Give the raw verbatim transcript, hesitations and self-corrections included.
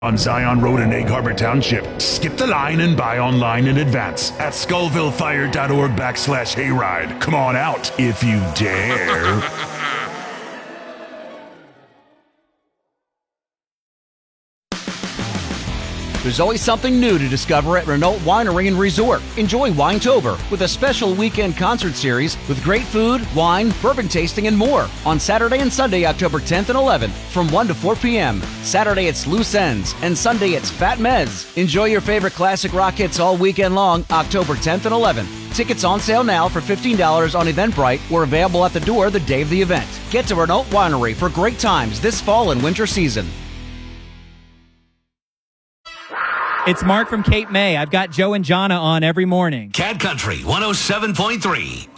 On Zion Road in Egg Harbor Township. Skip the line and buy online in advance at skullvillefire.org backslash hayride. Come on out if you dare. There's always something new to discover at Renault Winery and Resort. Enjoy Winetober with a special weekend concert series with great food, wine, bourbon tasting, and more on Saturday and Sunday, October tenth and eleventh from one to four p.m. Saturday it's Loose Ends, and Sunday it's Fat Mez. Enjoy your favorite classic rock hits all weekend long, October tenth and eleventh. Tickets on sale now for fifteen dollars on Eventbrite or available at the door the day of the event. Get to Renault Winery for great times this fall and winter season. It's Mark from Cape May. I've got Joe and Jonna on every morning. Cat Country one oh seven point three.